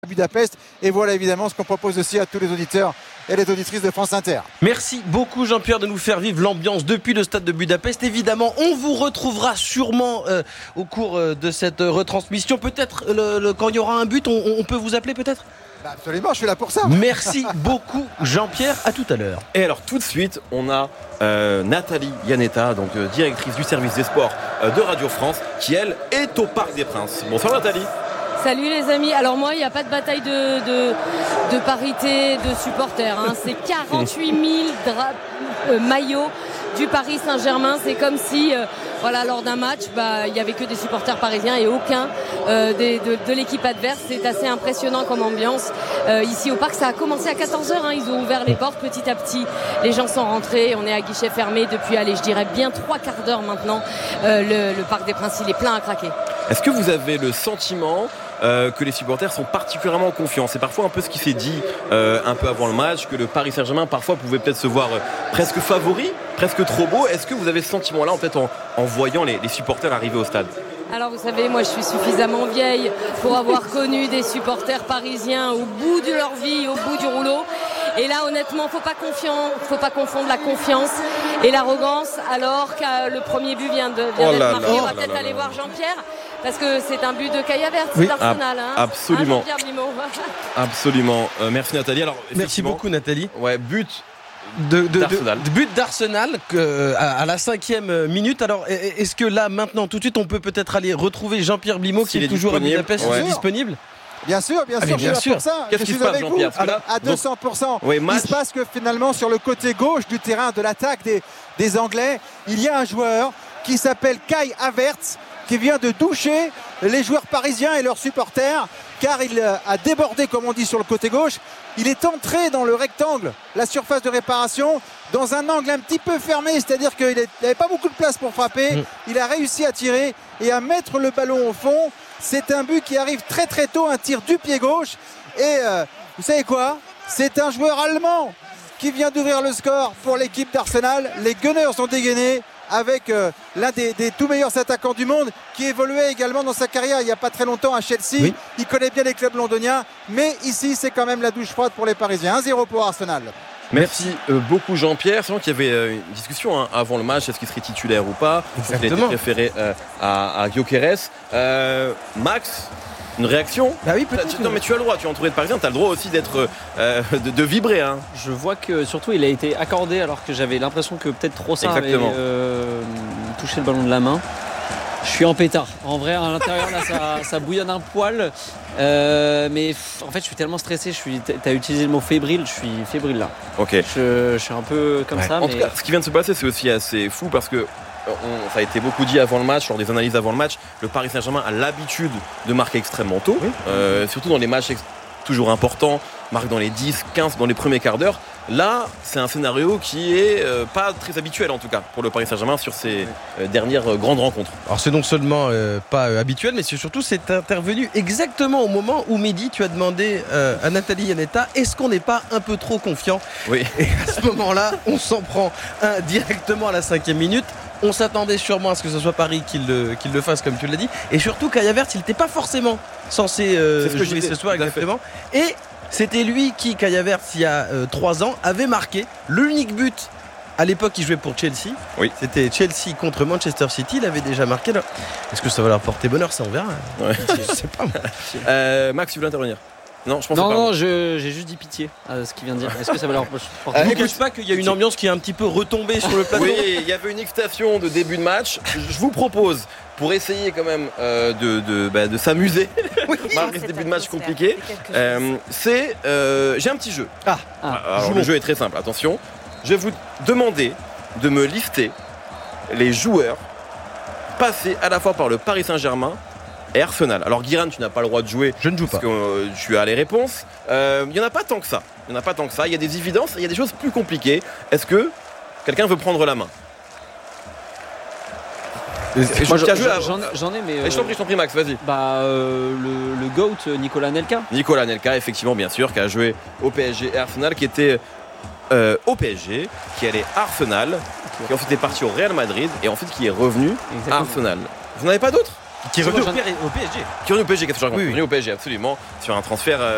Budapest. Et voilà évidemment ce qu'on propose aussi à tous les auditeurs et les auditrices de France Inter. Merci beaucoup Jean-Pierre de nous faire vivre l'ambiance depuis le stade de Budapest. Évidemment, on vous retrouvera sûrement au cours de cette retransmission. Peut-être quand il y aura un but, on peut vous appeler peut-être ? Absolument, je suis là pour ça. Merci beaucoup Jean-Pierre, à tout à l'heure. Et alors tout de suite, on a Nathalie Yanetta, donc directrice du service des sports de Radio France, qui elle est au Parc des Princes. Bonsoir Nathalie. Salut les amis, alors moi il n'y a pas de bataille de parité de supporters, hein. C'est 48 000 maillots du Paris Saint-Germain. C'est comme si lors d'un match il n'y avait que des supporters parisiens et aucun de l'équipe adverse. C'est assez impressionnant comme ambiance ici au parc. Ça a commencé à 14h, hein. Ils ont ouvert les portes petit à petit, les gens sont rentrés, on est à guichet fermé depuis je dirais bien 3/4 d'heure maintenant. Le Parc des Princes il est plein à craquer. Est-ce que vous avez le sentiment que les supporters sont particulièrement confiants? C'est parfois un peu ce qui s'est dit un peu avant le match, que le Paris Saint-Germain parfois pouvait peut-être se voir presque favori, presque trop beau. Est-ce que vous avez ce sentiment-là en voyant les supporters arriver au stade? Alors vous savez, moi je suis suffisamment vieille pour avoir connu des supporters parisiens au bout de leur vie, au bout du rouleau. Et là honnêtement, faut pas confondre la confiance et l'arrogance, alors que le premier but vient d'être marqué. On va peut-être aller voir Jean-Pierre, parce que c'est un but de Kai Havertz, d'Arsenal. Absolument. Jean-Pierre Blimaud. Absolument. Merci Nathalie. Alors, merci beaucoup Nathalie. Ouais, but d'Arsenal. But d'Arsenal à la 5e minute. Alors est-ce que là maintenant tout de suite on peut peut-être aller retrouver Jean-Pierre Blimaud qui est toujours à Budapest, disponible? Bien sûr, je suis là pour ça. Qu'est-ce qui se passe, Jean-Pierre? À 200%. Il se passe que finalement sur le côté gauche du terrain de l'attaque des Anglais, il y a un joueur qui s'appelle Kai Havertz, qui vient de doucher les joueurs parisiens et leurs supporters, car il a débordé, comme on dit, sur le côté gauche. Il est entré dans le rectangle, la surface de réparation, dans un angle un petit peu fermé, c'est-à-dire qu'il n'avait pas beaucoup de place pour frapper. Il a réussi à tirer et à mettre le ballon au fond. C'est un but qui arrive très très tôt, un tir du pied gauche. Et vous savez quoi ? C'est un joueur allemand qui vient d'ouvrir le score pour l'équipe d'Arsenal. Les Gunners ont dégainé avec l'un des tout meilleurs attaquants du monde, qui évoluait également dans sa carrière il n'y a pas très longtemps à Chelsea. Oui. Il connaît bien les clubs londoniens, mais ici c'est quand même la douche froide pour les Parisiens. 1-0 pour Arsenal. Merci beaucoup Jean-Pierre. C'est vrai qu'il y avait une discussion avant le match, est-ce qu'il serait titulaire ou pas? Exactement. Il a été préféré à Gyökeres. Max, une réaction? Bah oui, peut-être. Non mais tu as le droit, tu es entouré de Parisiens, tu as le droit aussi d'être de vibrer. Hein. Je vois que surtout il a été accordé alors que j'avais l'impression que peut-être Trossard avait touché le ballon de la main. Je suis en pétard. En vrai, à l'intérieur, là, ça bouillonne un poil. Mais en fait, je suis tellement stressé. T'as utilisé le mot fébrile. Je suis fébrile là. Ok. Je suis un peu comme ça. En tout cas, ce qui vient de se passer, c'est aussi assez fou parce que ça a été beaucoup dit avant le match, lors des analyses avant le match. Le Paris Saint-Germain a l'habitude de marquer extrêmement tôt, surtout dans les matchs toujours importants. Marque dans les 10, 15, dans les premiers quarts d'heure. Là, c'est un scénario qui est pas très habituel en tout cas pour le Paris Saint-Germain sur ces dernières grandes rencontres. Alors c'est non seulement pas habituel, mais surtout c'est intervenu exactement au moment où Mehdi, tu as demandé à Nathalie Yanetta, est-ce qu'on n'est pas un peu trop confiant? Oui. Et à ce moment-là, on s'en prend un directement à la 5e minute. On s'attendait sûrement à ce que ce soit Paris qu'il le fasse comme tu l'as dit. Et surtout Kai Havertz, il n'était pas forcément censé jouer ce soir exactement. Et c'était lui qui, Kai Havertz, il y a 3 ans, avait marqué l'unique but. À l'époque, il jouait pour Chelsea. Oui. C'était Chelsea contre Manchester City. Il avait déjà marqué. Là. Est-ce que ça va leur porter bonheur? Ça, on verra. Ouais. Je sais pas. Max, tu veux intervenir? Non, je pense pas. Non, j'ai juste dit pitié à ce qu'il vient de dire. Est-ce que ça va leur porter Je ne cache pas qu'il y a une ambiance qui est un petit peu retombée sur le plateau. Oui, il y avait une excitation de début de match. Je vous propose, pour essayer quand même de s'amuser, malgré ce début de match compliqué, j'ai un petit jeu. Alors, le jeu est très simple, attention. Je vais vous demander de me lister les joueurs passés à la fois par le Paris Saint-Germain et Arsenal. Alors Guiran, tu n'as pas le droit de jouer. Je ne joue pas. Parce que tu as les réponses. Il n'y en a pas tant que ça. Il y a des évidences, il y a des choses plus compliquées. Est-ce que quelqu'un veut prendre la main? Moi, j'en ai, mais. Je t'en prie, Max, vas-y. Le GOAT, Nicolas Anelka. Nicolas Anelka, effectivement, bien sûr, qui a joué au PSG et Arsenal, qui était au PSG, qui allait à Arsenal, qui ensuite est parti au Real Madrid et ensuite qui est revenu à Arsenal. Vous n'en avez pas d'autres? Qui est revenu au PSG. Qui est revenu au PSG, qui est toujours revenu au PSG, absolument, sur un transfert